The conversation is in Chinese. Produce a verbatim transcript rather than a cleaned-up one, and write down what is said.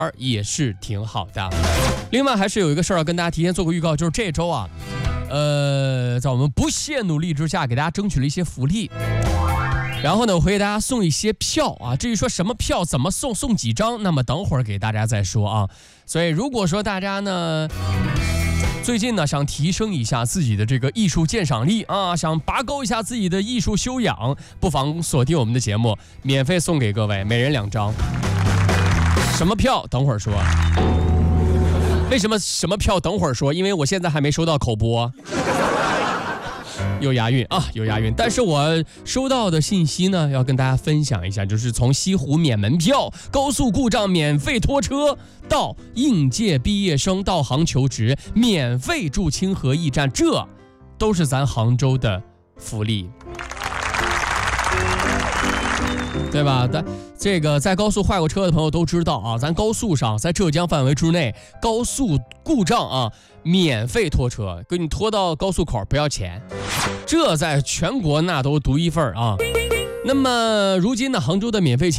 也是挺好的。另外还是有一个事儿要跟大家提前做个预告，就是这周啊，呃，在我们不懈努力之下，给大家争取了一些福利。然后呢，我会给大家送一些票啊。至于说什么票怎么送，送几张，那么等会儿给大家再说啊。所以如果说大家呢最近呢想提升一下自己的这个艺术鉴赏力啊，想拔高一下自己的艺术修养，不妨锁定我们的节目，免费送给各位，每人两张。什么票？等会儿说。为什么什么票？等会儿说，因为我现在还没收到口播。有押韵啊，有押韵。但是我收到的信息呢，要跟大家分享一下，就是从西湖免门票、高速故障免费拖车，到应届毕业生到杭求职免费住清河驿站，这都是咱杭州的福利，对吧？但这个在高速坏过车的朋友都知道啊，咱高速上在浙江范围之内，高速故障啊，免费拖车，给你拖到高速口不要钱，这在全国那都独一份啊。那么如今呢，杭州的免费